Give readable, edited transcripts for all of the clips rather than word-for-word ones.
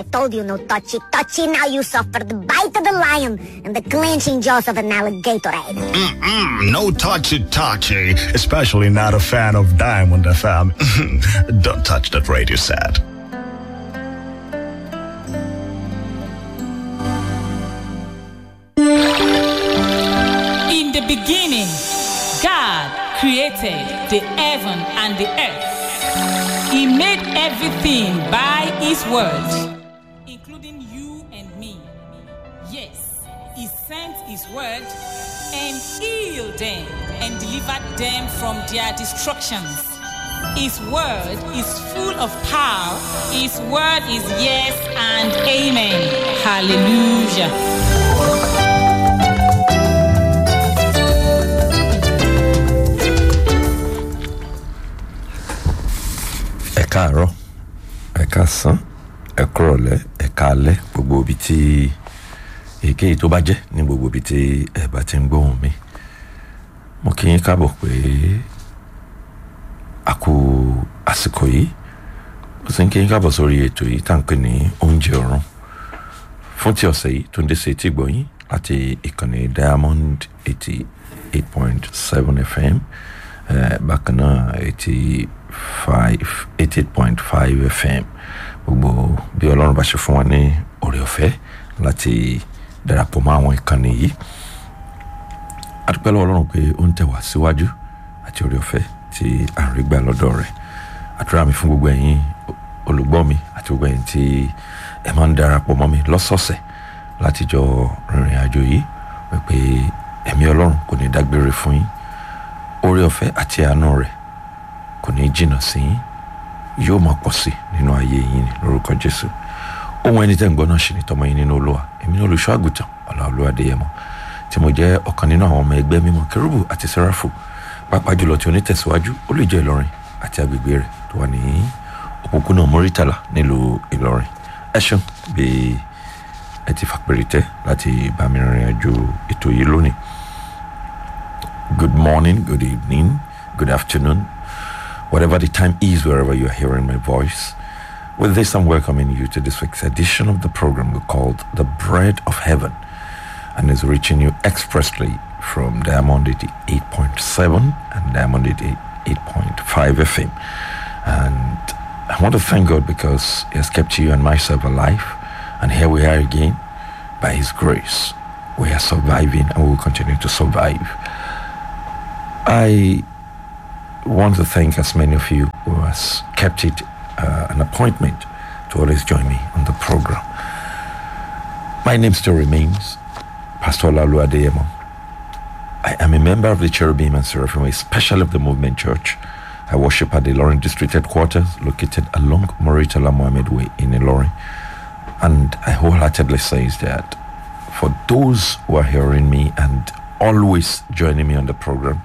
I told you no touchy. Now you suffer the bite of the lion and the clenching jaws of an alligator. No touchy, especially not a fan of Diamond FM. Don't touch that radio set. In the beginning, God created the heaven and the earth. He made everything by His word, including you and me. Yes, He sent His word and healed them and delivered them from their destructions. His word is full of power. His word is yes and amen. Hallelujah. Ẹ káàárọ̀, ẹ káàsán, ẹ kúrọ̀lẹ́, ẹ káalẹ́, gbogbo ibi tí èkéyìí tó bá jẹ́ ní gbogbo ibi tí ẹ bá ti ń gbóhùn mi. Mo kí yín káàbọ̀ pé a kú àsìkò yìí. Mo sì ń kí yín káàbọ̀ sórí ètò yìí tá à ń pè ní oúnjẹ ọ̀run. Fún ti ọ̀sẹ̀ yìí tó ń dé sí etí gbọ̀yìn láti ìkànnì Diamond 88.7 FM. Bákan náà 88.5 FM. Gbogbo bí Ọlọ́run bá ṣe fún wa ní oore ọ̀fẹ́ láti darapọ̀ mọ́ àwọn ìkànnì yìí. A dúpẹ́ lọ́wọ́ Ọlọ́run pé ó ń tẹ̀ wá síwájú àti oore ọ̀fẹ́ tí à ń rí gbà lọ́dọ̀ rẹ̀. Àdúrà mi fún gbogbo ẹ̀yin olùgbọ́ mi àti gbogbo ẹ̀yin tí ẹ máa ń darapọ̀ mọ́ mi lọ́sọ̀ọ̀sẹ̀ láti jọ rìnrìn àjò yìí wípé ẹ̀mí Ọlọ́run kò ní dágbére fún yín. Oore ọ̀fẹ́ àti àánú rẹ̀ kò ní jìnnà sí yín, yóò máa pọ̀ sí nínú ayé yín ní lórúkọ Jésù. Ohun ẹni tẹ́ ń gbọ́ náà ṣì ní tọmọ yín nínú Olúwa. Èmi ní olùṣọ́ àgùntàn Ọláolúwa Adéyẹmọ tí mo jẹ́ ọ̀kan nínú àwọn ọmọ ẹgbẹ́ mímọ́ Kérúbù àti Séráfù, pàápàá jùlọ tí onítẹ̀síwájú olùjẹ́ Ìlọrin àti agbègbè rẹ̀ tó wà ní òpópónà Mórítàlá nílùú Ìlọrin. Ẹ ṣeun bí ẹ ti fàpèrè tẹ́ láti bá mi rìnrìn àjò ètò yìí lónìí. Good morning, good evening, good afternoon, whatever the time is, wherever you are hearing my voice. With this, I'm welcoming you to this week's edition of the program we called The Bread of Heaven, and is reaching you expressly from Diamond 88.7 and Diamond 88.5 FM. And I want to thank God because He has kept you and myself alive, and here we are again. By His grace, we are surviving and we will continue to survive. I want to thank as many of you who has kept it an appointment to always join me on the program. My name still remains Pastor Olaoluwa Adéyẹmọ. I am a member of the Cherubim and Seraphim, especially of the Movement Church. I worship at the Ilorin District Headquarters, located along Mórítàlá Mohammed Way in Ilorin. And I wholeheartedly say that for those who are hearing me and always joining me on the program,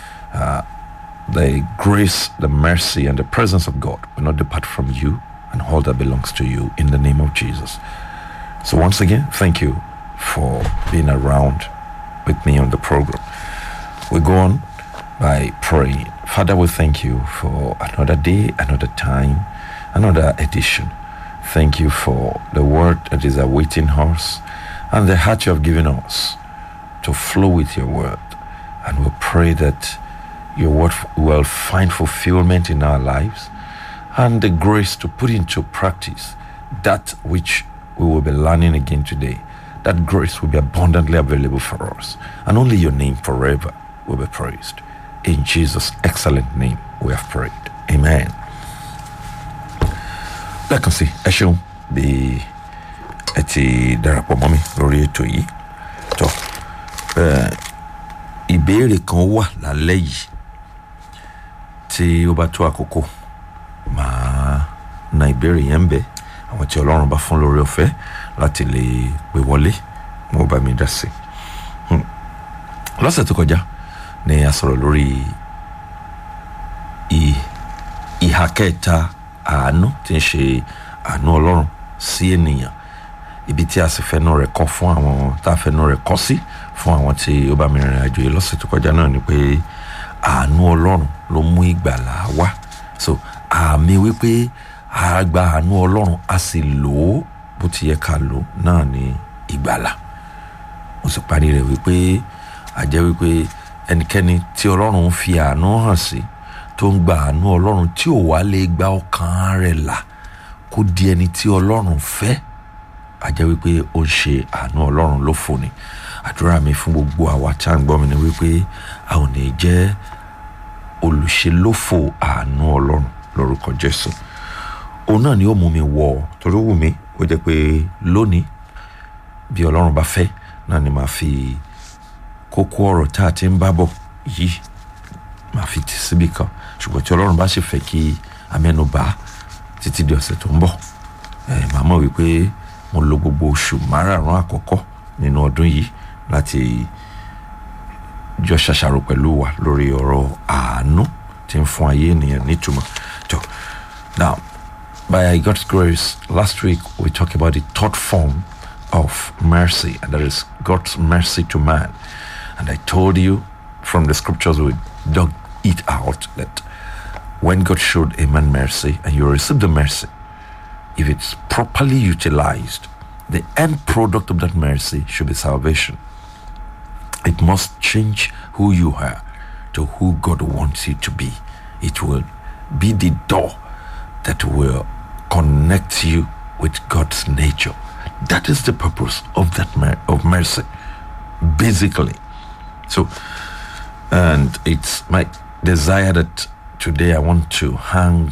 the grace, the mercy, and the presence of God will not depart from you and all that belongs to you in the name of Jesus. So once again, thank you for being around with me on the program. We go on by praying. Father, we thank you for another day, another time, another edition. Thank you for the word that is awaiting us and the heart you have given us to flow with your word. And we pray that your word will find fulfillment in our lives and the grace to put into practice that which we will be learning again today. That grace will be abundantly available for us, and only your name forever will be praised. In Jesus' excellent name we have prayed. Amen. Lẹ́ẹ̀kan sí, ẹ ṣeun bí ẹ ti darapọ̀ mọ́ mi lórí ètò yìí. Tó ìbéèrè kan wà lálẹ́ yìí tí ó bá tó àkókò máa na ìbéèrè yẹn ń bẹ. Àwọn tí Ọlọ́run bá fún lórí ọ̀fẹ́ láti lè pè wọlé wọ́n bá mi dá sí. Lọ́sẹ̀ tó kọjá ni a sọ̀rọ̀ lórí ìhà kẹta àánú tí ń ṣe àánú Ọlọ́run sí ènìyàn. Ibi tí a sì fẹ́nu rẹ̀ kọ́ fún àwọn tá a fẹ́nu rẹ̀ kọ́ sí fún àwọn tí ó bá mi rìnrìn àjò yìí lọ́sẹ̀ tó kọjá náà ni pé àánú Ọlọ́run ló mú ìgbàlà wá. So àmì wípé a gba àánú Ọlọ́run a sì lò ó bó ti yẹ ká lò náà ní ìgbàlà. Mo sì parí rẹ̀ wípé àjẹ́ wípé ẹnikẹ́ni tí Ọlọ́run fi àánú hàn sí tó ń gba àánú Ọlọ́run tí ò wá lè gba ọkàn rẹ̀ là kó di ẹni tí Ọlọ́run fẹ́, àjẹ́ wípé ó ń ṣe àánú Ọlọ́run lófo ni. Àdúrà mi fún gbogbo àwa tá ń gbọ́ mi ni wípé a ò ní jẹ́ olùṣelófò àánú Ọlọ́run lórúkọ Jésù. Òun náà ni ó mú mi wọ̀ torí ó wù mí ó jẹ́ pé lónìí bí Ọlọ́run bá fẹ́ náà ni màá fi kókó ọ̀rọ̀ tá a ti ń bá bọ̀ yìí màá fi tì síbì kan, ṣùgbọ́n tí Ọlọ́run bá sì fẹ́ kí amẹ́nubà títí di ọ̀sẹ̀ tó ń bọ̀ màá mọ̀ wípé mo lo gbogbo oṣù márààrún àkọ́kọ́ nínú ọdún yìí láti jọ ṣàṣàrò pẹ̀lú wa lórí ọ̀rọ̀ àánú tí ń fún ayé ènìyàn nítumọ̀. Now, by God's grace, last week we talked about the third form of mercy, and that is God's mercy to man. And I told you from the scriptures, we dug it out, that when God showed a man mercy and you receive the mercy, if it's properly utilized, the end product of that mercy should be salvation. It must change who you are to who God wants you to be. It will be the door that will connect you with God's nature. That is the purpose of that of mercy, basically. So, and it's my desire that today I want to hang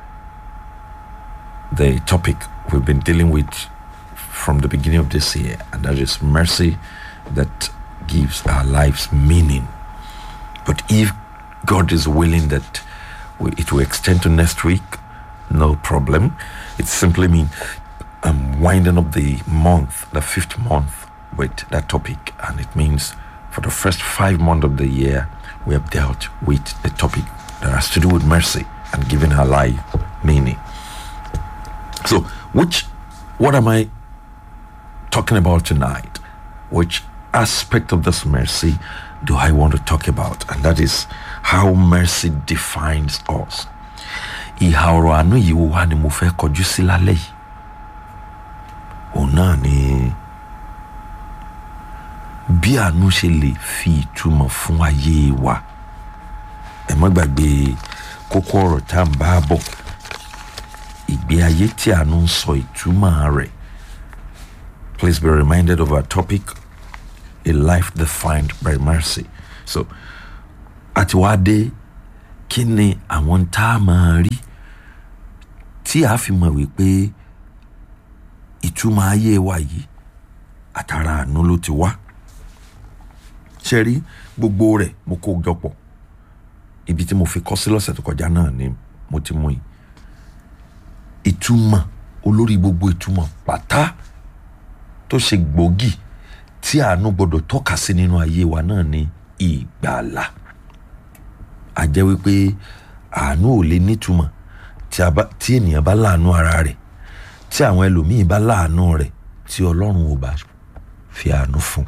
the topic we've been dealing with from the beginning of this year, and that is mercy that gives our lives meaning. But if God is willing that it will extend to next week, no problem. It simply means I'm winding up the month, the 5th month, with that topic, and it means for the first 5 months of the year we have dealt with the topic that has to do with mercy and giving our life meaning. So, what am I talking about tonight? Which aspect of this mercy do I want to talk about? And that is how mercy defines us. Ìhà ọ̀rọ̀ àánú yìí wà ní mo fẹ́ kọjú sí lálẹ́ yìí. Òun náà ni bí àánú ṣe lè fi ìtumọ̀ fún ayé wa. Ẹ má gbàgbé kókó ọ̀rọ̀ tá ń bá bọ̀. Ìgbé ayé tí àánú ń sọ ìtumọ̀ rẹ̀. Please be reminded of our topic, a life defined by mercy. So, àtiwádé kí ni àwọn tá a máa rí tí a fi mọ̀ wípé ìtumọ̀ ayé wa yìí àtàrà àánú ló ti wá. Ṣé rí gbogbo rẹ̀ mo kó jọpọ̀. Ibi tí mo fi kọ́ sí lọ́sẹ̀ tó kọjá náà ni mo ti mú yìí. Ìtumọ̀ olórí gbogbo ìtumọ̀ pátá tó ṣe gbòógì tí àánú gbọdọ̀ tọ́ka sí nínú ayé wa náà ni ìgbàlà. A jẹ́ wípé àánú ò lè nítumọ̀ tí ènìyàn bá láàánú ara rẹ̀, tí àwọn ẹlòmíì bá láàánú rẹ̀, tí Ọlọ́run ò bá fi àánú fún.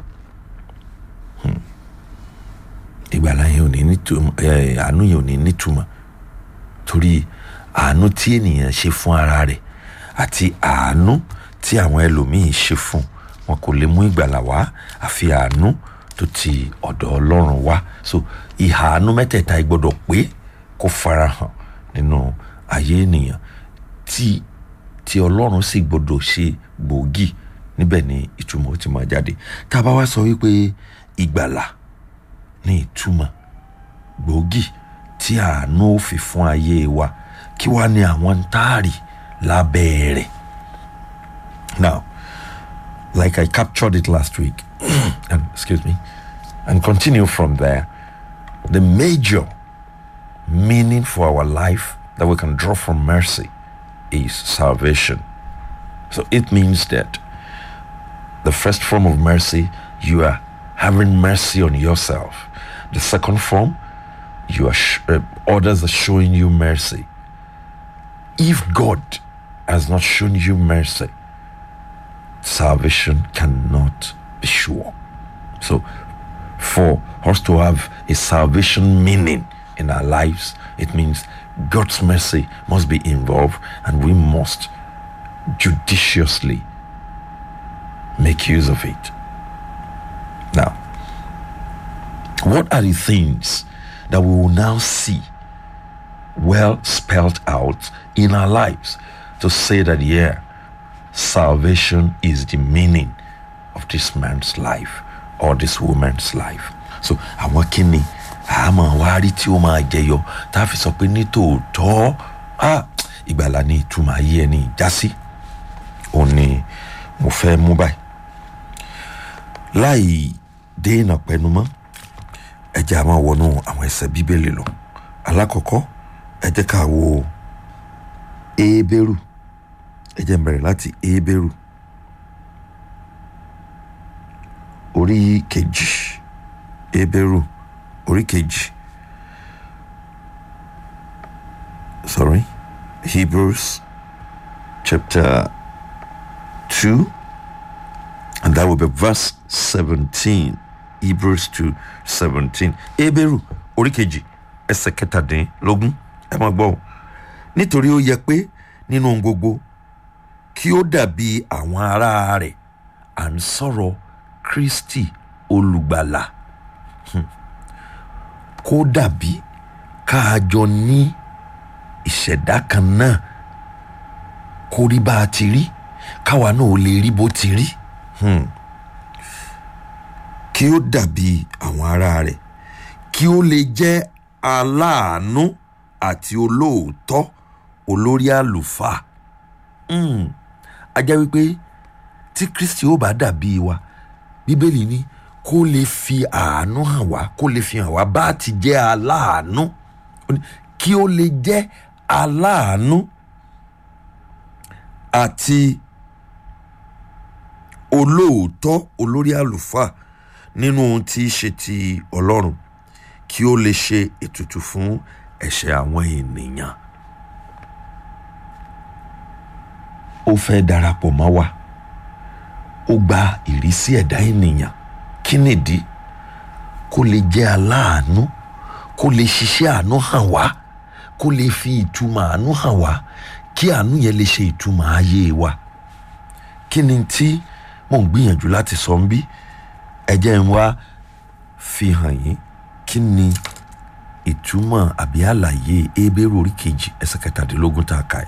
Ìgbàlà yẹn ò ní nítumọ̀, àánú yẹn ò ní nítumọ̀ torí àánú tí ènìyàn ṣe fún ara rẹ̀ àti àánú tí àwọn ẹlòmíì ṣe fún wọn kò lè mú ìgbàlà wá àfi àánú tó ti ọ̀dọ̀ Ọlọ́run wá. So ìhà àánú mẹ́tẹ̀ẹ̀ta gbọ́dọ̀ pé kó farahàn nínú ayé ènìyàn tí Ọlọ́run sì gbọ́dọ̀ ṣe gbòógì, níbẹ̀ ni ìtumọ̀ ti máa jáde. Tá a bá wá sọ wípé ìgbàlà ní ìtumọ̀ gbòógì tí àánú ó fi fún ayé wa, kí wá ní àwọn táàrí lábẹ́ rẹ̀. Now, like I captured it last week, and continue from there, the major meaning for our life that we can draw from mercy is salvation. So it means that the first form of mercy, you are having mercy on yourself. The second form, you are others are showing you mercy. If God has not shown you mercy, salvation cannot be sure. So for us to have a salvation meaning in our lives, it means God's mercy must be involved, and we must judiciously make use of it. Now, what are the things that we will now see well spelled out in our lives to say that, yeah, salvation is the meaning of this man's life or this woman's life? So, àwọn kíni àmọ́ wá rí tí ó máa jẹyọ tá a fi sọ pé ní tòótọ́ ìgbàlà ni ìtumọ̀ ayé ẹni ìjásí. Òun ni mo fẹ́ mú báyìí. Láì dènà pẹnu mọ́, ẹ jẹ́ a máa wọnú àwọn ẹsẹ̀ bíbélì lọ. Alákọ̀ọ́kọ́, ẹ jẹ́ ká wo Hébérù. Ẹ jẹ́ n bẹ̀rẹ̀ láti Hébérù orí kejì. Hébérù orí kejì. Hebrews chapter 2, and that will be verse 17. Hebrews 2:17. Hébérù orí kejì ẹsẹ̀ kẹtàdínlógún. Ẹ máa gbọ́. Nítorí ó yẹ pé nínú ohun gbogbo kí ó dàbí àwọn ará rẹ̀ à ń sọ̀rọ̀ Kristi olùgbàlà. Kó dàbí ká jọ ní ìṣẹ̀dá kan náà, kó rí bá a ti rí, káwa náà ò lè rí bó ti rí. Kí ó dàbí àwọn ará rẹ̀, kí ó lè jẹ́ aláàánú àti olóòótọ́ olórí àlùfáà. A jẹ́ wípé tí Kristi ó bá dàbí wa, Bíbélì ní kó lè fi àánú hàn wá, kó lè fi hàn wá bá ti jẹ́ aláàánú, kí ó lè jẹ́ aláàánú àti olóòótọ́ olórí àlùfáà nínú ohun tí í ṣe ti Ọlọ́run, kí ó lè ṣe ètùtù fún ẹ̀ṣẹ̀ àwọn ènìyàn. Ó fẹ́ darapọ̀ mọ́ wa, ó gba ìrísí ẹ̀dá ènìyàn. Kí nìdí? Kó lè jẹ́ aláàánú, kó lè ṣiṣẹ́ àánú hàn wá, kó lè fi ìtumọ̀ àánú hàn wá, kí àánú yẹn lè ṣe ìtumọ̀ ayé wa. Kí ni tí mò ń gbìyànjú láti sọ ń bí? Ẹ jẹ́ n wá fi hàn yín kí ni ìtumọ̀ àbí àlàyé Hébérù orí kejì ẹsẹ̀ kẹtàdínlógún tá a kà.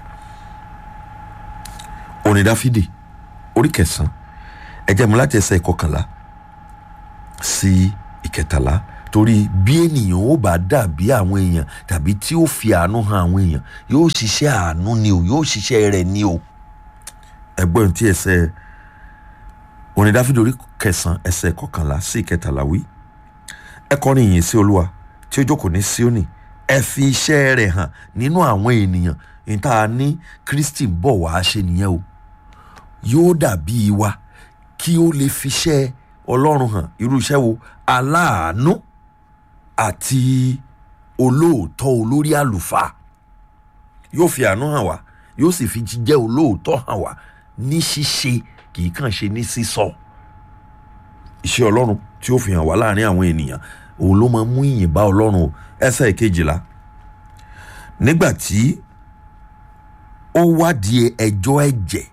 Orin Dáfídì orí kẹsàn-án, ẹ jẹ́ mú láti ẹsẹ̀ ìkọkànlá sí ìkẹtàlá. Torí bí ènìyàn ó bá dàbí àwọn èèyàn tàbí tí ó fi àánú hàn àwọn èèyàn, yóò ṣiṣẹ́ àánú ni o, yóò ṣiṣẹ́ rẹ̀ ni o. Ẹgbọ́n tí ẹsẹ̀ Orin Dáfídì orí kẹsàn-án ẹsẹ̀ ìkọkànlá sí ìkẹtàlá wí. Ẹ kọrin ìyìn sí Olúwa tí ó jókòó ní Síónì, ẹ fi iṣẹ́ rẹ̀ hàn nínú àwọn ènìyàn. Ìta ní Kristi ń bọ̀ wá ṣe nìyẹn o. Yóò dàbí wa, kí ó lè fi iṣẹ́ Ọlọ́run hàn. Irú iṣẹ́ wo? Aláàánú àti olóòótọ́ olórí àlùfáà. Yóò fi àánú hàn wá, yóò sì fi jíjẹ́ olóòótọ́ hàn wá ní ṣíṣe, kì í kàn ṣe ní sísọ. Iṣẹ́ Ọlọ́run tí ó fi hàn wá láàrin àwọn ènìyàn, òun ló máa mú ìyìn bá Ọlọ́run o. Ẹsẹ̀ ìkejìlá. Nígbà tí ó wádìí ẹjọ́ ẹ̀jẹ̀,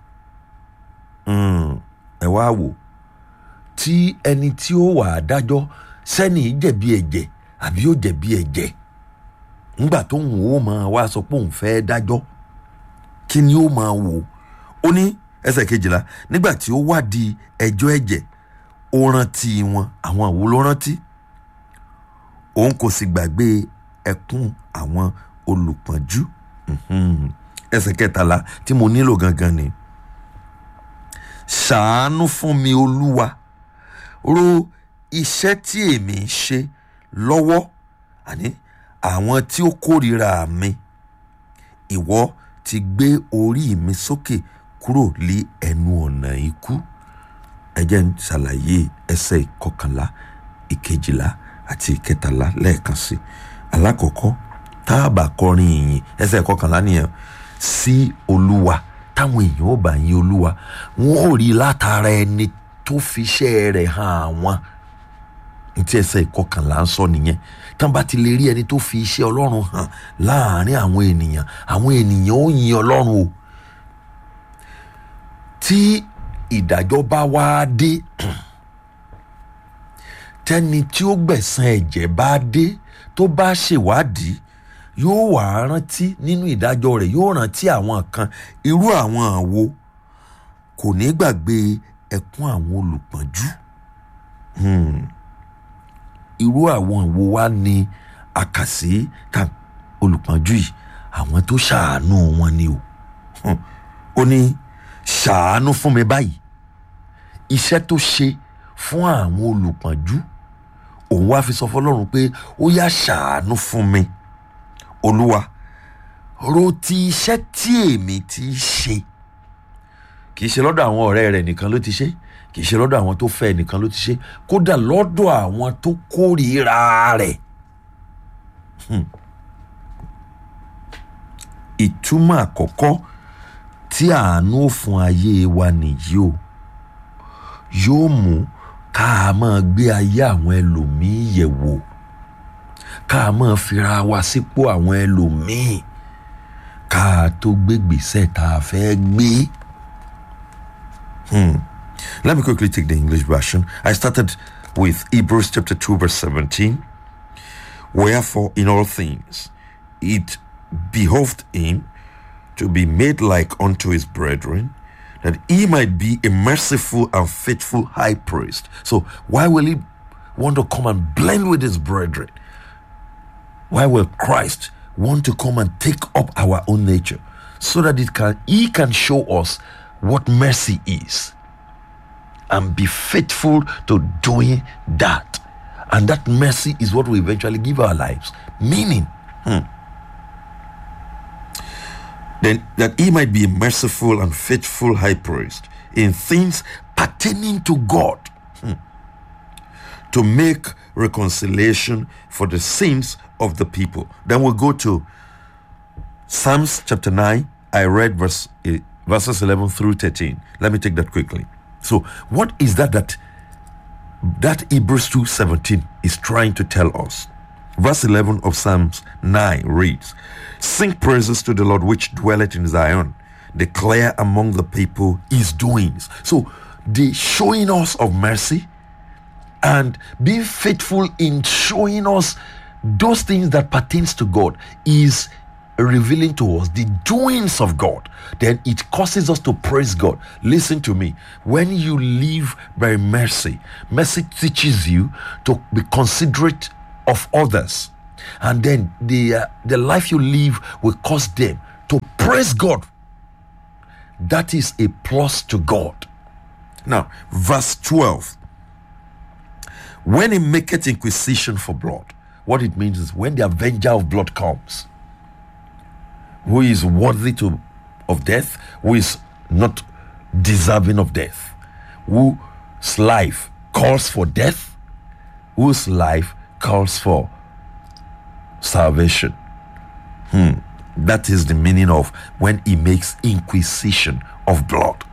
ẹ wá wò, tí ẹni tí ó wà dájọ́ sẹ́ni jẹ̀bi ẹ̀jẹ̀ àbí ó jẹ̀bi ẹ̀jẹ̀, ńgbà tó ń wò ó máa wá sọ pé òun fẹ́ dájọ́, kí ni ó máa wò? Ó ní ẹsẹ̀ kejìlá, nígbà tí ó wádìí ẹjọ́ ẹ̀jẹ̀, ó rántí wọn. Àwọn àwo ló rántí? Òun kò sì gbàgbé ẹkún àwọn olùpọ́njú. Ẹsẹ̀ kẹtàlá tí mo nílò gangan ni, ṣàánú fún mi Olúwa, rò iṣẹ́ tí èmi ń ṣe lọ́wọ́, àní àwọn tí ó kórìíra mi. Ìwọ ti gbé orí mi sókè kúrò lé ẹnu ọ̀nà ikú. Ẹ jẹ́ n ṣàlàyé ẹsẹ̀ ìkọkànlá, ìkejìlá àti ìkẹtàlá lẹ́ẹ̀kan sí. Alákọ̀ọ́kọ́, tá a bá kọrin ìyìn, ẹsẹ̀ ìkọkànlá nìyẹn, sí Olúwa. Táwọn èèyàn ó bá yìn Olúwa, wọn ò rí látara ẹni tó fi iṣẹ́ rẹ̀ hàn àwọn. Ntí ẹsẹ̀ ìkọkànlá ń sọ nìyẹn. Tán bá ti lè rí ẹni tó fi iṣẹ́ Ọlọ́run hàn láàrin àwọn ènìyàn ó yìn Ọlọ́run o. Tí ìdájọ́ bá wá dé tẹ́ni tí ó gbẹ̀san ẹ̀jẹ̀ bá dé tó bá ṣèwádìí yóò wá rántí nínú ìdájọ́ rẹ̀ yóò rántí àwọn kan irú àwọn àwo kò ní gbàgbé ẹkún àwọn olùpọ́njú irú àwọn àwo wá ní àkàsí kan olùpọ́njú yìí àwọn tó ṣàánú wọn ni o ó ní ṣàánú fún mi báyìí iṣẹ́ tó ṣe fún àwọn olùpọ́njú òun wá fi sọ fọ́lọ́run pé ó yá ṣàánú fún mi olúwa ro ti iṣẹ́ tí èmi ti ṣe kì í ṣe lọ́dọ̀ àwọn ọ̀rẹ́ rẹ̀ nìkan ló ti ṣe kì í ṣe lọ́dọ̀ àwọn tó fẹ́ nìkan ló ti ṣe kódà lọ́dọ̀ àwọn tó kórìíra rẹ̀ ìtumọ̀ àkọ́kọ́ tí àánú fún ayé wa nìyí o yóò mú ká a máa gbé ayé àwọn ẹlòmíì yẹ̀ wò ká a máa fira wa sípò àwọn ẹlòmíì ká a tó gbégbèsè tá a fẹ́ gbé. Let me quickly take the English version. I started with Hebrews chapter 2 verse 17. Wherefore in all things it behoved him to be made like unto his brethren, that he might be a merciful and faithful high priest. So why will he want to come and blend with his brethren? Why will Christ want to come and take up our own nature? So that he can show us what mercy is and be faithful to doing that. And that mercy is what will eventually give our lives meaning. Then that he might be a merciful and faithful high priest in things pertaining to God, to make reconciliation for the sins of the people. Then we'll go to Psalms chapter 9. I read verses 11 through 13. Let me take that quickly. So what is that Hebrews 2:17 is trying to tell us? Verse 11 of Psalms 9 reads, sing praises to the Lord which dwelleth in Zion, declare among the people his doings. So the showing us of mercy and being faithful in showing us those things that pertains to God is revealing to us the doings of God. Then it causes us to praise God. Listen to me. When you live by mercy, mercy teaches you to be considerate of others, and then the life you live will cause them to praise God. That is a plus to God. Now, verse 12. When he maketh inquisition for blood, what it means is when the avenger of blood comes, who is worthy of death, who is not deserving of death, whose life calls for death, whose life calls for salvation. That is the meaning of when he makes inquisition of blood.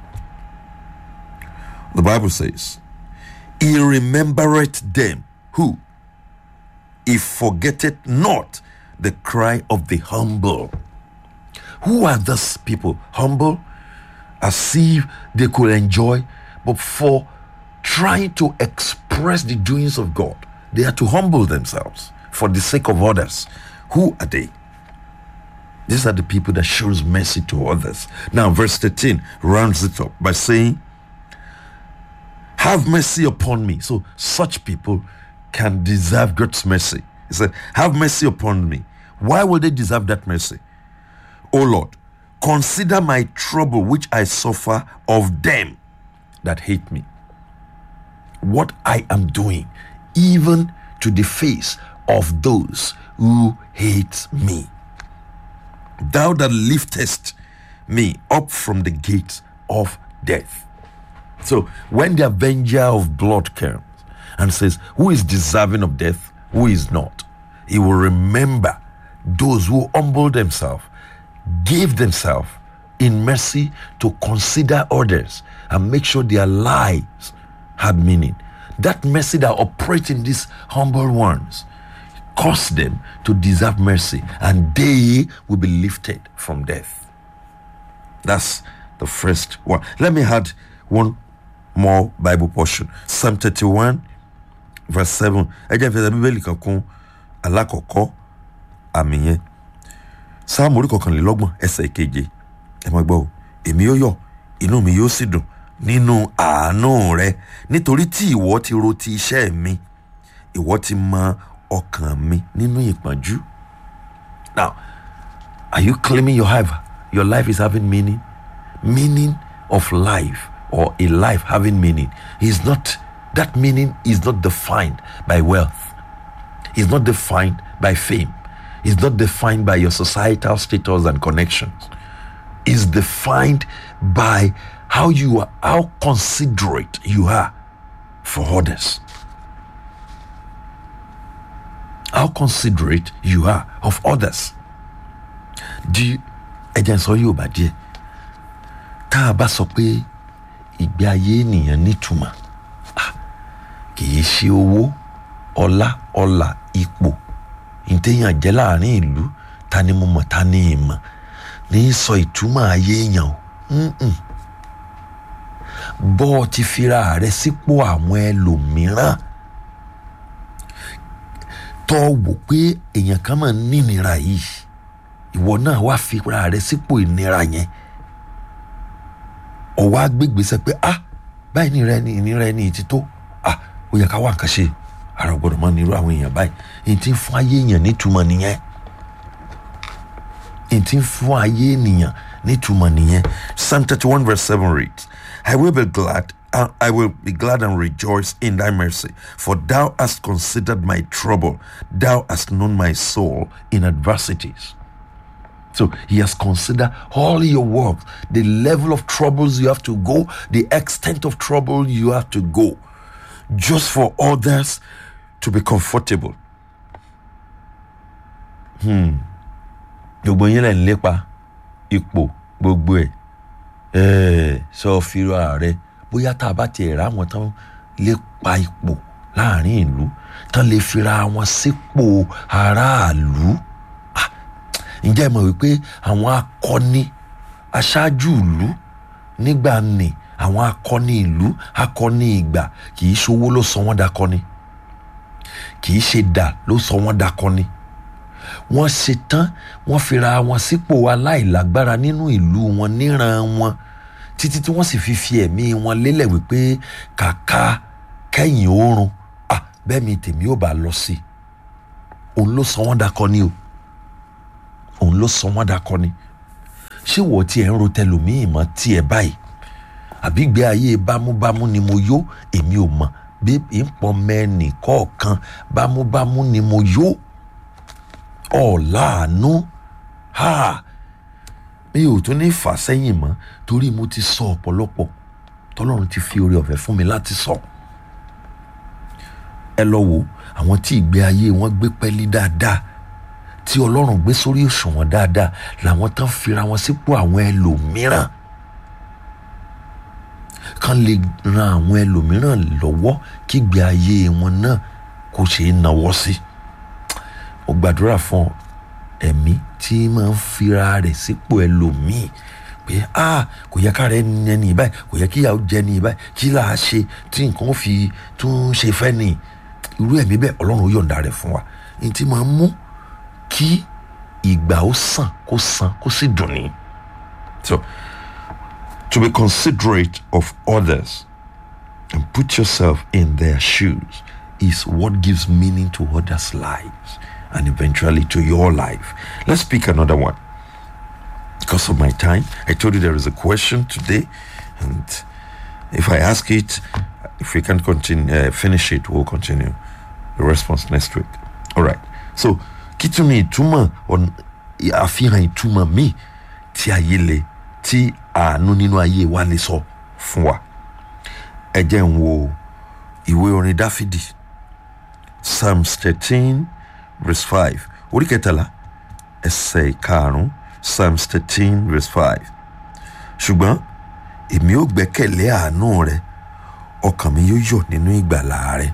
The Bible says, he remembereth them who, he forgetteth not the cry of the humble. Who are those people? Humble, as if they could enjoy, but for trying to express the doings of God, they are to humble themselves for the sake of others. Who are they? These are the people that shows mercy to others. Now, verse 13 rounds it up by saying, have mercy upon me. So such people can deserve God's mercy. He said, have mercy upon me. Why will they deserve that mercy? O Lord, consider my trouble which I suffer of them that hate me. What I am doing, even to the face of those who hate me. Thou that liftest me up from the gates of death. So when the avenger of blood comes and says, who is deserving of death, who is not, he will remember those who humbled themselves, gave themselves in mercy to consider others and make sure their lives had meaning. That mercy that operates in these humble ones caused them to deserve mercy, and they will be lifted from death. That's the first one. Let me add one more Bible portion. Psalm 31 verse 7. Ẹ jẹ́ fẹ́ Bíbélì kan kún alákọ̀ọ́kọ́ àmì yẹn. Sáàmù orí kọkànlélọ́gbọ̀n ẹsẹ̀ ìkeje. Ẹ máa gbọ́ o. Èmi yóò yọ̀, inú mi yóò sì dùn nínú àánú rẹ, nítorí tí ìwọ ti ro ti iṣẹ́ mi, ìwọ ti mọ ọkàn mi nínú ìpọ́njú. Now, are you claiming your life is having meaning? Meaning of life, or a life having meaning, that meaning is not defined by wealth. It's not defined by fame. It's not defined by your societal status and connections. It's defined by how considerate you are for others. How considerate you are of others. Ẹ̀jẹ̀ sọ yóò bá díẹ̀. Tá a bá sọ pé ìgbé ayé ènìyàn nítumọ̀, kìí ṣe owó, ọlá, ipò, ìtẹ̀yàn jẹ́ láàrin ìlú, ta ni mo mọ̀, ta ni ìmọ̀, ní sọ ìtumọ̀ ayé èèyàn o. Bọ́ ti fira rẹ sípò àwọn ẹlòmíràn, tọ́ wò pé èèyàn kan máa ń nínira yìí, ìwọ náà wá fira rẹ sípò ìnira yẹn, ọwọ́ agbègbèsẹ pé báyìí ìnira ẹni ti tó, ó yẹ ká wá nǹkan ṣe, ara gbọ́dọ̀ máa nírú àwọn èèyàn báyìí. èyí tí ń fún ayé èèyàn nítumọ̀ nìyẹn. èyí tí ń fún ayé ènìyàn nítumọ̀ nìyẹn. Psalm 31 verse 7 reads, I will be glad and rejoice in thy mercy, for thou hast considered my trouble, thou hast known my soul in adversities. So he has considered all your work, the level of troubles you have to go, the extent of trouble you have to go, just for others to be comfortable. Gbogbo yín lẹ ń lépa ipò gbogbo ẹ̀ sọ fìrọ ààrẹ bóyá tá a bá tiẹ̀ rà wọn tán lépa ipò láàrin ìlú tán lè fira wọn sípò aráàlú. Ǹjẹ́ ẹ mọ̀ wípé àwọn akọni aṣáájú ìlú nígbà ní àwọn akọni ìlú, akọni ìgbà, kì í ṣowó ló sọ wọ́n dakọni, kì í ṣe dà ló sọ wọ́n dakọni. Wọ́n ṣe tán wọ́n fira wọn sípò aláìlágbára nínú ìlú wọn níran wọn títí tí wọ́n sì fi ẹ̀mí wọn lélẹ̀ wípé kàkà kẹ́yìn oorun bẹ́ẹ̀ mi tèmi ò bá lọ sí. Òun ló sọ wọ́n dakọni o. Òun ló sọ wọ́n dakọni. Ṣé wọ́n ti ẹ̀ ń ro tẹlòmíì mọ́ tí ẹ báyìí? Àbí ìgbé ayé bámúbámú ni mo yó, èmi ò mọ̀ bí ìpọ́n mẹ́ni kọ̀ọ̀kan bámúbámú ni mo yó. Ọ̀làánú mi ò tún ní fà sẹ́yìn mọ́ torí mo ti sọ ọ̀pọ̀lọpọ̀ tọ́lọ́run ti fi oore ọ̀fẹ́ fún mi láti sọ. Ẹ lọ wò àwọn tí ìgbé ayé wọn gbé pẹ́lí dáadáa, tí Ọlọ́run gbé sórí òṣùwọ̀n dáadáa, làwọn tán fira wọn sípò àwọn ẹlòmíràn kan lè ran àwọn ẹlòmíràn lọ́wọ́ kí ìgbé ayé wọn náà kó ṣe é náwó sí. Mo gbàdúrà fún ẹ̀mí tí máa ń fira rẹ̀ sípò ẹlòmíì pé kò yẹ ká rẹ̀ ní báyìí, kò yẹ kí ìyàwó jẹ ní báyìí, kí là á ṣe tí nǹkan fi tún ṣe fẹ́ ni. Irú ẹ̀mí bẹ́ẹ̀ Ọlọ́run ó yọ̀ǹda rẹ̀ fún wa. Èyí tí máa ń mú kí ìgbà ó sàn kó sì dùn ní. So to be considerate of others and put yourself in their shoes is what gives meaning to others' lives and eventually to your life. Let's pick another one. Because of my time, I told you there is a question today, and if I ask it, if we can't continue, finish it, we'll continue the response next week. All right. So, kituni ìtumọ̀ àfihàn ìtumọ̀ mi tí ayé le tí àánú nínú ayé wa lè sọ fún wa. Ẹ jẹ́ n wo ìwé orin Dáfídì, Psalms 13 verse 5. Orí kẹtàlá ẹsẹ̀ ìkarùn-ún, Psalms 13 verse 5. Ṣùgbọ́n èmi ó gbẹ́kẹ̀lé àánú rẹ, ọkàn mi yóò yọ̀ nínú ìgbàlà rẹ.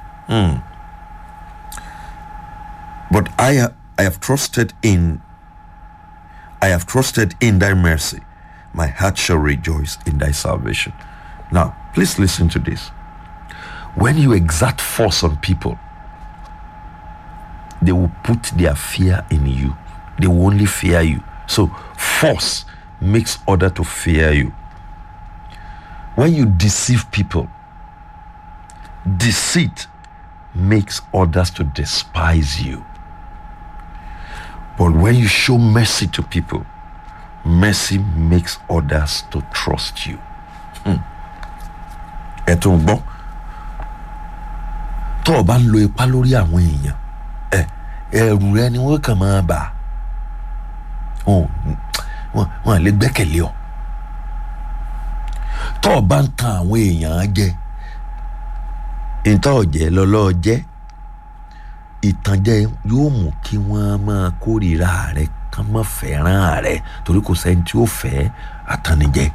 But I have trusted in thy mercy. My heart shall rejoice in thy salvation. Now, please listen to this. When you exert force on people, they will put their fear in you. They will only fear you. So force makes others to fear you. When you deceive people, deceit makes others to despise you. But when you show mercy to people, mercy makes others to trust you. Ẹ tún gbọ́, tó o bá ń lo ipá lórí àwọn èèyàn, ẹ̀rù rẹ ni wọ́n kàn máa bà. Wọ́n lè gbẹ́kẹ̀lé ọ. Tó o bá ń tan àwọn èèyàn jẹ, ìtàn ọ̀jẹ̀ lọ́lọ́ jẹ́, ìtànjẹ yóò mú kí wọ́n máa kórìíra rẹ, kán má fẹ́ràn rẹ, torí kò sẹ́ni tí ó fẹ́ àtànìjẹ.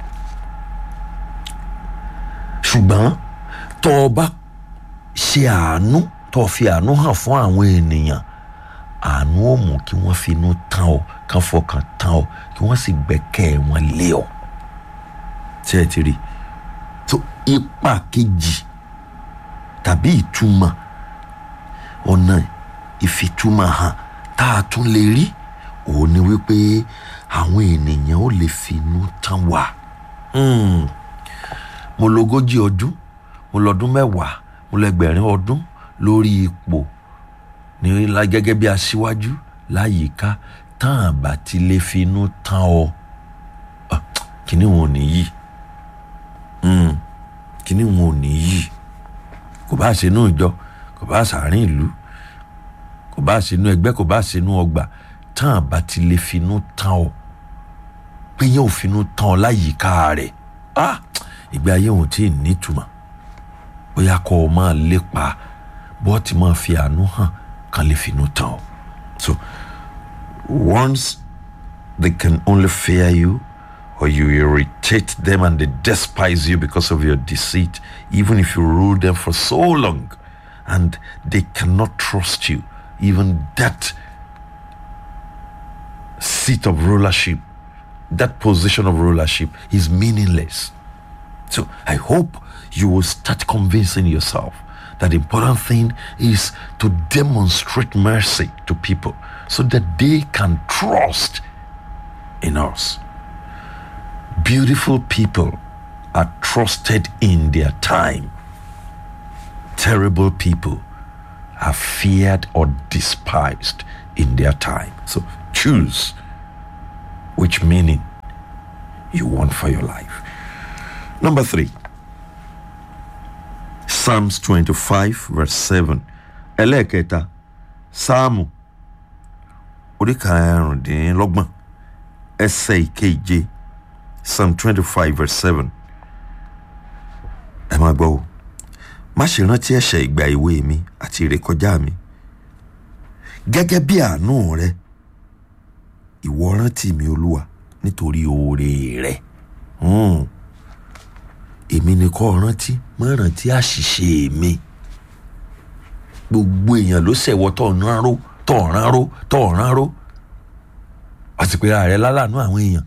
Ṣùgbọ́n tó o bá ṣe àánú, tó o fi àánú hàn fún àwọn ènìyàn, àánú ó mú kí wọ́n finú tán ọ, kán fọkàn tán ọ, kí wọ́n sì gbẹ́kẹ̀ wọn lé ọ. Ṣé ẹ ti rí? So ipa kejì tàbí ìtumọ̀ ọ̀nà ìfitúmọ̀ hàn tá a tún lè rí òun ni wípé àwọn ènìyàn ó lè finú tán wá. Mo lógójì ọdún, mo lọ́dún 10, mo lẹ́gbẹ̀rin ọdún lórí ipò ní gẹ́gẹ́ bí aṣíwájú láyìíká, tán àbá ti lè finú tán ọ. Kíní wọn ò ní yí. Kíní wọn ò ní yí. Kò bá ṣe inú ìjọ, kò bá ṣàárín ìlú, kò bá ṣe inú ẹgbẹ́, kò bá ṣe inú ọgbà, tán àbá ti lè finú tán ọ. Pé yẹn ò finú tán ọ láyìíká rẹ̀. Ìgbé ayé wọn tí ì nítumọ̀. Bóyá kọ́ ọ máa lépa bó ti máa fi àánú hàn kan lè finú tán ọ. So once they can only fear you, or you irritate them and they despise you because of your deceit, even if you rule them for so long and they cannot trust you, even that seat of rulership, that position of rulership is meaningless. So I hope you will start convincing yourself that the important thing is to demonstrate mercy to people so that they can trust in us. Beautiful people are trusted in their time. Terrible people are feared or despised in their time. So choose which meaning you want for your life. Number 3, Psalms 25 verse 7. Ẹlẹ́ẹ̀kẹta, Sáàmù orí karùndínlọ́gbọ̀n ẹsẹ̀ ìkeje. Psalm 25 verse 7. Ẹ máa gbọ́ o. Má ṣe rántí ẹ̀ṣẹ̀ ìgbà èwe mi àti ìrékọjá mi. Gẹ́gẹ́ bí àánú rẹ, ìwọ rántí mi Olúwa nítorí oore rẹ. Èmi ni kó rántí, má rántí àṣìṣe mi. Gbogbo èèyàn ló ṣẹ̀wọ́ tọ̀ ránró. Àti pé ààrẹ lálàánú àwọn èèyàn.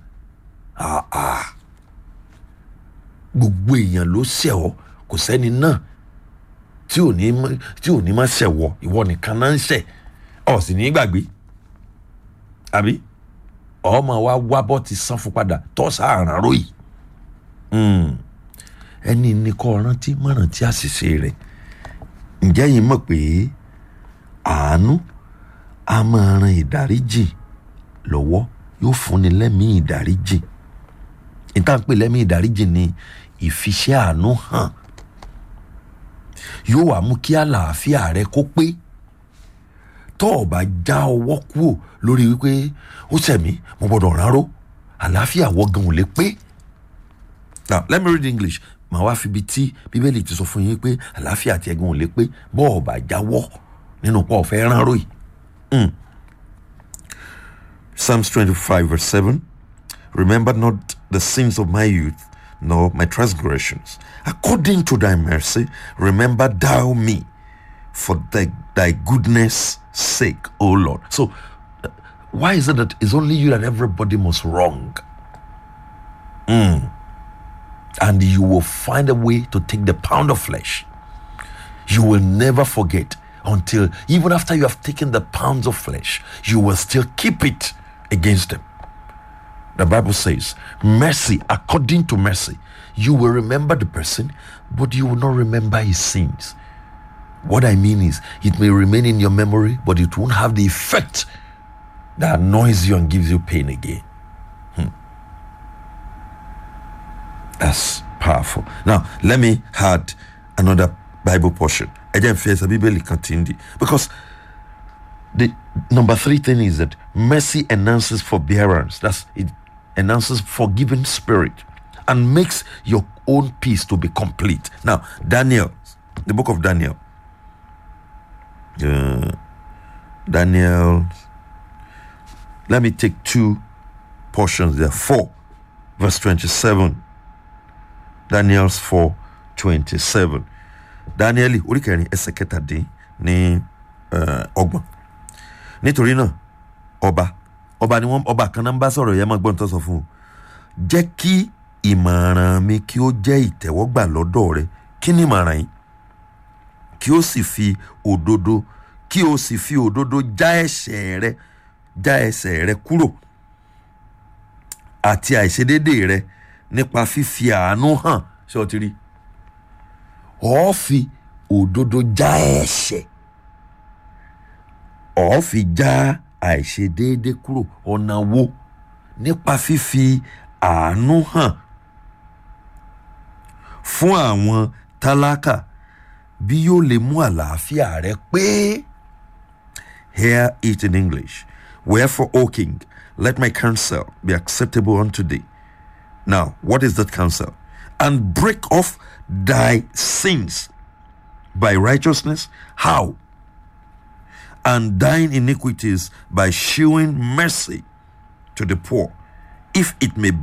Gbogbo èèyàn ló ṣẹ̀wọ́, kò sẹ́ni náà tí ò ní má ṣẹ̀wọ́, ìwọ nìkan náà ń ṣẹ̀, ọ̀ sì ní gbàgbé. Àbí ọmọ wa wá bọ́ ti san fún padà tọ́ sáàrán ròyìn. Ẹni ní kó rántí, má rántí àṣìṣe rẹ̀. Ǹjẹ́ yín mọ̀ pé àánú a máa ran ìdáríjì lọ́wọ́, yóò fúnni lẹ́mìí ìdáríjì. Ìtàn pé lẹ́mìí ìdáríjì ni ìfiṣẹ́ àánú hàn. Yóò wá mú kí àlàáfíà rẹ kó pé. Tó o bá já ọwọ́ kúrò lórí wípé ó ṣẹ̀mí, mo gbọ́dọ̀ ránró, àlàáfíà wọ gan ò lè pé. Now let me read English. Màá wá fi ibi tí Bíbélì ti sọ fún yín pé àlàáfíà àti ẹ̀gùn ò lè pé bọ́ ọ bá jáwọ́ nínú pọ̀ ọ̀fẹ́ ránró yìí. Psalms 25 verse 7. Remember not the sins of my youth, nor my transgressions. According to thy mercy, remember thou me for thy goodness' sake, O Lord. So, why is it that it's only you that everybody must wrong? and you will find a way to take the pound of flesh. You will never forget until, even after you have taken the pounds of flesh, you will still keep it against them. The Bible says, mercy, according to mercy, you will remember the person, but you will not remember his sins. What I mean is, it may remain in your memory, but it won't have the effect that annoys you and gives you pain again. That's powerful. Now, let me add another Bible portion. Because the number 3 thing is that mercy enhances forbearance. That's it, enhances forgiving spirit and makes your own peace to be complete. Now, Daniel, the book of Daniel. Daniel, let me take 2 portions there. 4 verse 27. Daniel's 4:27. Daniel orí kẹrin ẹsẹ̀ kẹtàdín ní ọgbọ̀n. Nítorí náà ọba ni wọ́n ọba kan náà ń bá sọ̀rọ̀ yẹn máa gbọ́n tó sọ fún un. Jẹ́ kí ìmọ̀ràn mi kí ó jẹ́ ìtẹ́wọ́gbà lọ́dọ̀ rẹ. Kí ni ìmọ̀ràn yìí? Kí ó sì fi òdodo já ẹ̀ṣẹ̀ rẹ kúrò àti àìṣedéédé rẹ nípa fífi àánú hàn. Ṣé o ti rí? Ó fi òdodo já ẹ̀ṣẹ̀, ó fi já àìṣedéédé kúrò. Ọ̀nà wo? Nípa fífi àánú hàn fún àwọn tálákà bí yóò lè mú àlàáfíà rẹ pé. Hear it in English. Wherefore, O king, let my counsel be acceptable unto thee. Now, what is that counsel? And break off thy sins by righteousness. How? And thine iniquities by shewing mercy to the poor, if it may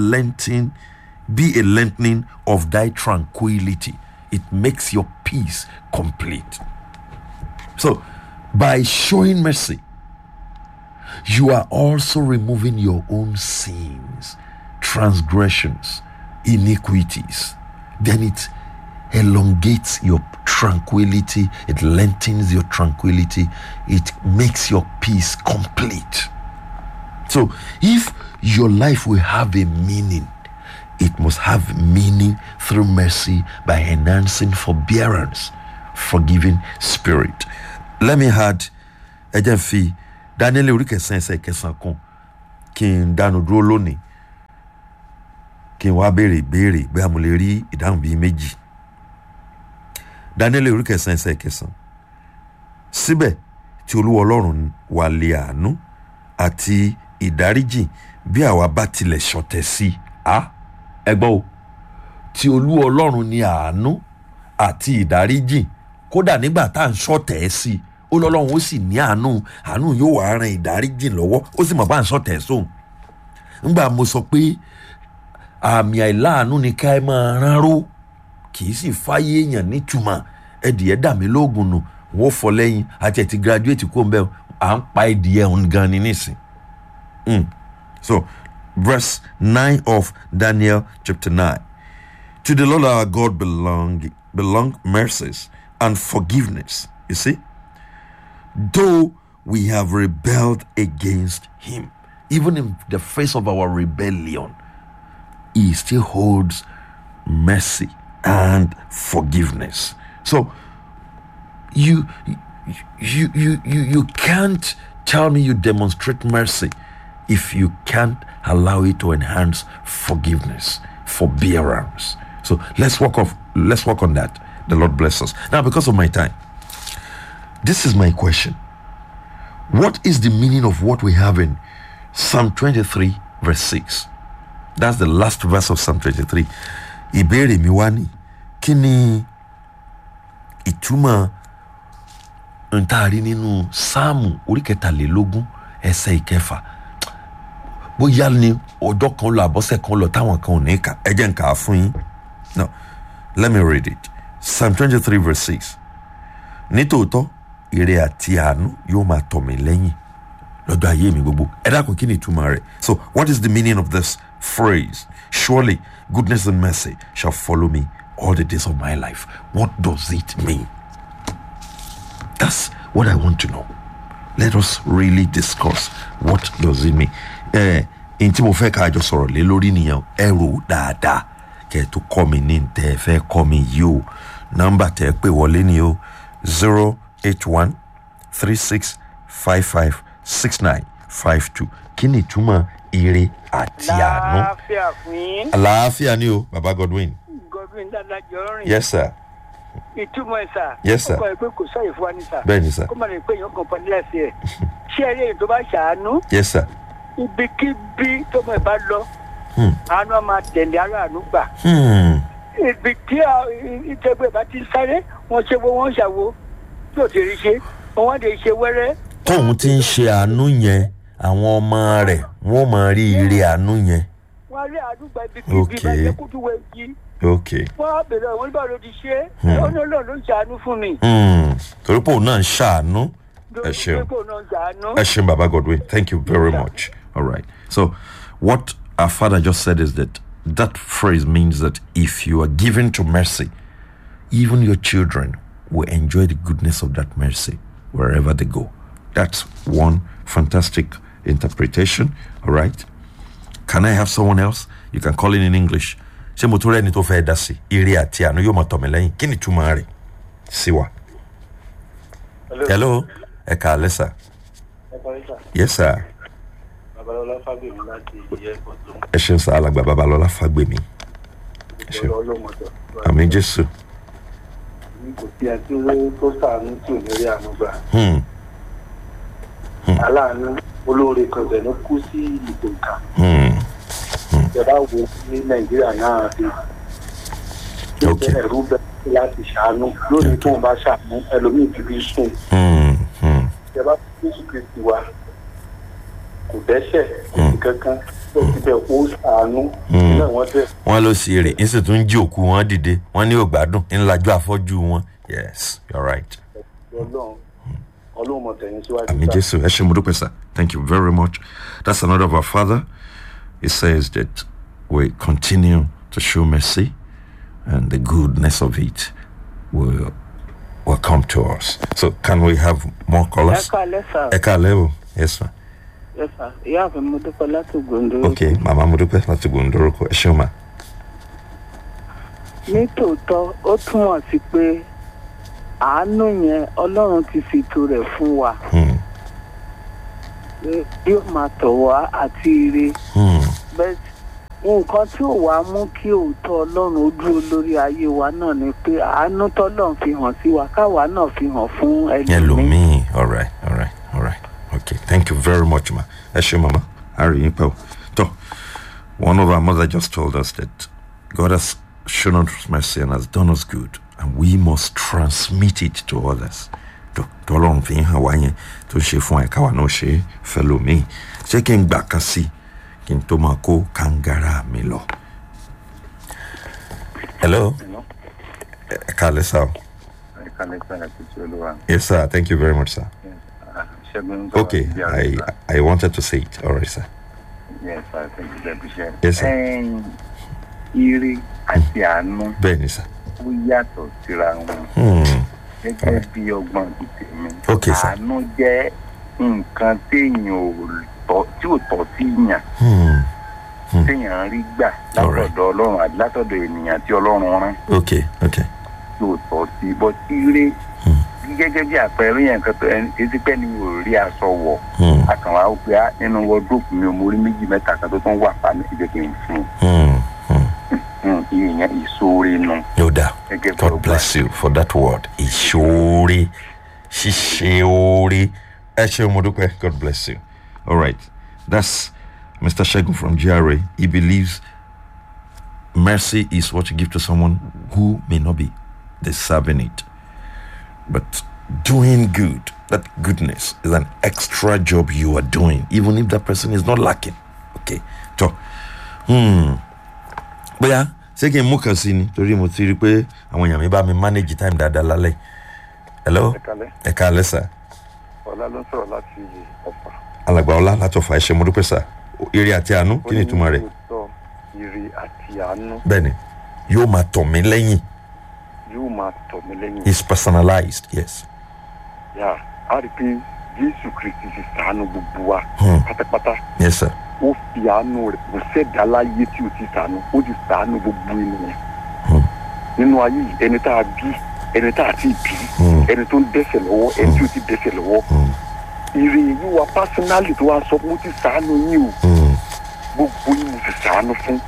be a lengthening of thy tranquility. It makes your peace complete. So, by showing mercy, you are also removing your own sins, transgressions, iniquities. Then it elongates your tranquility, it lengthens your tranquility, it makes your peace complete. So if your life will have a meaning, it must have meaning through mercy by enhancing forbearance, forgiving spirit. Let me add Ejenfi Daniel orí kẹsàn ẹsẹ̀ kẹsàn kan kí n dánu dúró lónìí kí n wá béèrè ìbéèrè bí a mo lè rí ìdáhùn bíi méjì. Daniel orí kẹsàn ẹsẹ̀ kẹsàn. Síbẹ̀ tí Olúwa Ọlọ́run wà lé àánú àti ìdáríjì bí àwa bá tilẹ̀ ṣọ̀tẹ̀ sí ẹ gbọ́ o, tí Olúwa Ọlọ́run ní àánú àti ìdáríjì kódà nígbà tá à ń ṣọ̀tẹ̀ sí Ọlọ́run ó sì ní àánú yóò wá ran ìdáríjì lọ́wọ́, ó sì mọ̀ bá ń ṣọ̀tẹ̀ sóhun. Ńgbà mo sọ pé àmì àìláàánú ni ká ẹ máa ránró, kì í sì fáyé èèyàn nítumọ̀. Ẹdìyẹ dà mí lóògùn nù wọ́n fọ lẹ́yìn àti ẹ̀ ti graduate kó ń bẹ́ẹ̀ à ń pa ẹdìyẹ òun gan ni nísìn. So verse 9 of Daniel chapter 9. To the Lord our God belong mercies and forgiveness. You see? Though we have rebelled against him, even in the face of our rebellion, he still holds mercy and forgiveness. So you can't tell me you demonstrate mercy if you can't allow it to enhance forgiveness, forbearance. So let's work on that. The Lord bless us. Now, because of my time, this is my question. What is the meaning of what we have in Psalm 23 verse 6? That's the last verse of Psalm 23. Ìbéèrè mi wá ní, kí ni ìtumọ̀ ntaari nínú Sáàmù orí kẹtàlélógún ẹsẹ̀ ìkẹfà? Bóyá ni ọjọ́ kan lọ àbọ̀sẹ̀ kan lọ táwọn kan ò ní kà, ẹ jẹ́ n kà á fún yín. No, let me read it. Psalm 23 verse 6. Nítòótọ́ ire àti àánú yóò máa tọ̀ mí lẹ́yìn lọ́jọ́ ayé mi gbogbo. Ẹ dákun kí ni ìtumọ̀ rẹ̀? So what is the meaning of this phrase, surely goodness and mercy shall follow me all the days of my life. What does it mean? That's what I want to know. Let us really discuss what does it mean. Inti mo fẹ́ ká jọ sọ̀rọ̀ lé lórí nìyẹn ẹrù dáadáa kẹ́ tó kọ́ mi ní tẹ́ fẹ́ kọ́ mi yìí o. Nọ́mbà tẹ́ pè wọlé ni o 081-3655-6952. Kí ni ìtumọ̀ ire àti àánú? Àlàáfíà ni o, Baba Godwin. Dada Jorin. Yes, sir. Ìtumọ̀ sà. Yes, sir. Ọkọ̀ ìpè kò sáyè fún wa ní sà. Bẹ́ẹ̀ni, sir. Kó má lè pè yàn kan pàdé ẹ̀sìn ẹ̀. Ṣé ẹ̀rí èyí tó bá ṣàánú? Yes, sir. Ibikíbi tó mọ̀ ẹ̀ bá lọ. Àánú á máa tẹ̀lé aráàlú gbà. Ibi tí ìtẹ́gbẹ́ bá ti sáré, wọ́n ṣe wo wọ́n ṣàwo. Tí ò ti rí ṣe, wọ́n lè ṣe wẹ́rẹ́. Tóun ti ń ṣe àánú yẹn, àwọn ọmọ rẹ̀ wọ́n máa rí ire àánú yẹn. Wọ́n rí àdúgbò ibikíbi bá yẹ kútu wẹ̀ yí. Okay. Wọ́n á bèrè àwọn oníbàárò ti ṣe é. Ó ní Ọlọ́run ló ń ṣàánú fún mi. Torí pé òun náà ń ṣàánú. Ẹ ṣeun. Ẹ ṣeun, Baba Godwin. Thank you very much. All right. So, what our father just said is that phrase means that if you are given to mercy, even your children will enjoy the goodness of that mercy wherever they go. That's one fantastic interpretation. All right. Can I have someone else? You can call in English. Ṣé mo tún rẹ́ni tó fẹ́ dá sí ire àti àánú yóò mọ̀ tọ̀ mí lẹ́yìn kí ni túmọ̀ rẹ̀ sí wa. Hello, ẹ káalẹ́ sà. Yes, sir. Babalọlá Fágbèmí láti Ìyẹ́pọ̀tò. Ẹ ṣeun sà, alàgbà Babalọlá Fágbèmí. Ẹ ṣeun. Àmín Jésù. Kò sí ẹni tó sàánú tí ò ní rí àánú gbà. Aláàánú olóore kan tẹ̀ ló kú sí ipò ìkà. Ìjọba wo ní Nàìjíríà náà rí. Okay. Ẹ̀rú bẹ̀rẹ̀ láti ṣàánú. Lónìí tó ń bá ṣàánú ẹlòmíì ti fi sùn. Ìjọba Jésù Kristi wa kò dẹ́ṣẹ̀ kankan tó ti bẹ̀ ó ṣàánú. Wọ́n ló sì rè é sì tún jí òkú wọn dìde wọ́n ní ògbádùn ńlájú àfọ́jú wọn. Yes, you're right. Àmín Jésù, ẹ ṣé mo dúpẹ́ sir. Thank you very much. That's another of our father. He says that we continue to show mercy and the goodness of it will come to us. So can we have more callers? Eka level. Yes, ma'am. Yes, sir. Yeah, I'm Mudupe. Okay, Mama Mudupe Latugundoroko. Ẹ ṣé ma. Nítòótọ́ ó túmọ̀ sí pé àánú yẹn Ọlọ́run ti fìtò rẹ̀ fún wa. Yóò máa tọ̀ wá àti ire. Bẹ́ẹ̀ nǹkan tí ò wá mú kí òótọ́ Ọlọ́run ó dúró lórí ayé wa náà ni pé àánú tọ́lọ́run fi hàn sí wa káwa náà fi hàn fún ẹlòmíì. All right. Okay, thank you very much, ma. Ẹ ṣé mama. Harry Impel. So, one of our mother just told us that God has shown us mercy and has done us good, and we must transmit it to others. Tọ́lọ́run fi hàn wá yẹn tó ṣe fún ẹ káwa náà ṣe fẹ́lòmíì. Ṣé kí n gbà kan sí kí n tó máa kó kàngàrà mi lọ? Hello. Ẹ káalẹ́ sir. Yes, sir. Thank you very much, sir. Okay, I wanted to say it. All right, sir. Yes, sir. Thank you. I appreciate it. Yes, sir. Ire àti àánú. Bẹ́ẹ̀ni, sir. Ó yàtọ̀ síra wọn. Gẹ́gẹ́ bí ọgbọ́n tèmi. Okay, sir. Àánú jẹ́ nǹkan téèyàn ò tọ́ sí yàn. Téèyàn rí gbà látọ̀dọ̀ Ọlọ́run àti látọ̀dọ̀ ènìyàn tí Ọlọ́run rán. Okay. Tí ò tọ́ sí. But ire gẹ́gẹ́ bí àpẹẹrẹ yẹn kan tó ẹni pẹ́ ni ò rí aṣọ wọ̀. Àkànwá ó pe nínú wọ́dúrópù mi ò mórí méjì mẹ́ta kan tó tún wà pa ní ìjẹ́ kí n fún un. Ìyẹn ìṣòro nù. No doubt. God bless you for that word. Ìṣòro. Ṣíṣeore. Ẹ ṣé mo dúpẹ́. God bless you. All right. That's Mr. Shegun from GRA. He believes mercy is what you give to someone who may not be deserving it. But doing good, that goodness is an extra job you are doing, even if that person is not lacking. Okay. So, bóyá ṣé kí n mú kan sí ni torí mo ti rí pé àwọn èèyàn mi bá mi manage time dáadáa lálẹ́. Hello. Ẹ káalẹ́ sir. Ọlá ló ń sọ̀rọ̀ láti Ọ̀fà. Alàgbà Ọlá láti Ọ̀fà. Ẹ ṣé mo dúpẹ́ sir. Ire àti àánú kí ni ìtumọ̀ rẹ̀? ire àti àánú bẹ́ẹ̀ni yóò máa tọ̀ mí lẹ́yìn. yóò máa tọ̀ mí lẹ́yìn. It's personalized, yes. yà á rí i pé Jésù Kristi ti ṣàánú gbogbo wa pátápátá. Yes, sir. ó fi àánú rẹ̀ kò sẹ́dá láyé tí ó ti ṣàánú ó ti ṣàánú gbogbo ènìyàn. nínú ayé yìí ẹni tá a bí ẹni tá a ti bí ẹni tó ń dẹ́ṣẹ̀ lọ́wọ́ ẹni tí ó ti dẹ́ṣẹ̀ lọ́wọ́. ire yìí wà pásínálì tó wá sọ pé ó ti ṣàánú yín o gbogbo yín mo ti ṣàánú fún.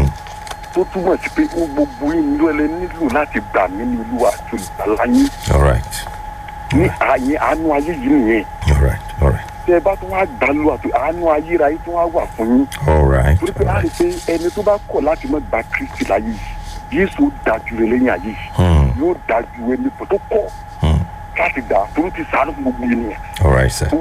tó túmọ̀ sí pé gbogbo yín ló lè nílò láti gbà mí ní Olúwa àti olùgbàlà yín. All right. ní àánú ayé yìí nìyẹn. All right. tẹ bá tún wá gbà lọ àti àánú ayérayé tún wá wà fún yín. All right. torí pé a rí pé ẹni tó bá kọ̀ láti má gba Kristi láyé yìí Jésù dájú rẹ̀ lẹ́yìn ayé yìí yóò dájú ẹni tó kọ̀ láti gbà torí ti ṣàánú fún gbogbo ènìyàn. All right, sir.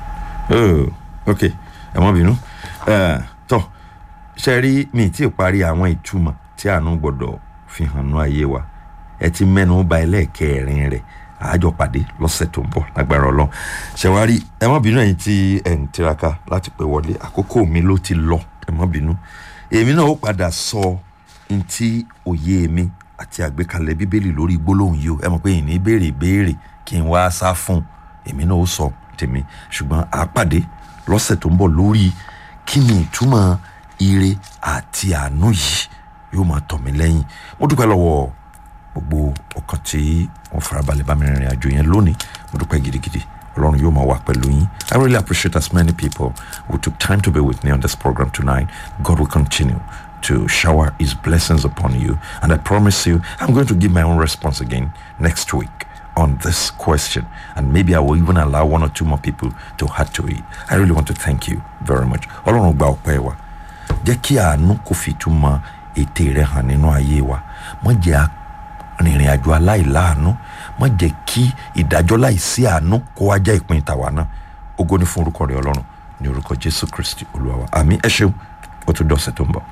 Oh, okay. ẹ mọ́ bínú. Tọ́ ṣe rí mi tí ì parí àwọn ìtumọ̀ tí àánú gbọ́dọ̀ fi hàn nú ayé wa ẹ ti mẹ́nu bà ẹlẹ́ẹ̀kẹrin rẹ̀ àjọ pàdé lọ́sẹ̀ tó ń bọ̀ lágbára Ọlọ́run. ṣe wá rí ẹ má bínú ẹ̀yin tí ẹ̀ ń tiraka láti pè wọlé àkókò mi ló ti lọ ẹ má bínú èmi náà ó padà sọ n tí òye mi àti àgbékalẹ̀ bíbélì lórí gbólóhùn yìí o ẹ mọ̀ pé ìní béèrè kí n wá sá fún èmi náà ó sọ tèmi ṣùgbọ́n à pàdé lọ́sẹ̀ tó ń bọ̀ lórí kí ni ìtumọ̀ ire àti àánú yìí yóò máa tọ̀ mí lẹ́yìn. Mo dúpẹ́ lọ́wọ́ gbogbo ọkàn tí wọ́n farabalẹ̀ bá mi rìnrìn àjò yẹn lónìí mo dúpẹ́ gidigidi Ọlọ́run yóò máa wà pẹ̀lú yín. I really appreciate as many people who took time to be with me on this program tonight. God will continue to shower his blessings upon you, and I promise you I'm going to give my own response again next week on this question, and maybe I will even allow one or two more people to add to it. I really want to thank you very much. Ọlọ́run gba ọpẹ́ wa jẹ́ kí àánú kó fi túmọ̀ ète rẹ̀ hàn nínú ayé wa má jẹ́ rìnrìn àjò aláìláàánú má jẹ́ kí ìdájọ́ láìsí àánú kó wá jẹ́ ìpín tàwa náà. Ògo ni fún orúkọ rẹ̀ Ọlọ́run ní orúkọ Jésù Kristi Olúwa wa. Àmín. Ẹ ṣeun ó tún dọ̀sẹ̀ tó ń bọ̀.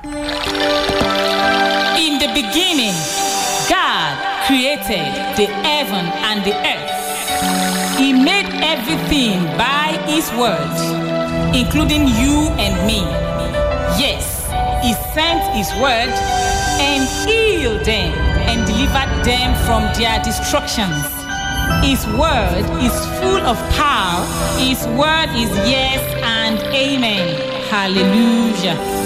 In the beginning, God created the heaven and the earth. He made everything by his word, including you and me. Yes, he sent his word and healed them and delivered them from their destructions. His word is full of power. His word is yes and amen. Hallelujah.